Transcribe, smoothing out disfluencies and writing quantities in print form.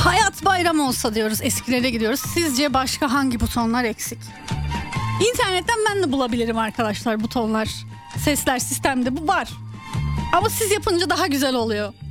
Hayat bayram olsa diyoruz, eskilere gidiyoruz. Sizce başka hangi butonlar eksik? İnternetten ben de bulabilirim arkadaşlar butonlar. Sesler sistemde bu var. Ama siz yapınca daha güzel oluyor.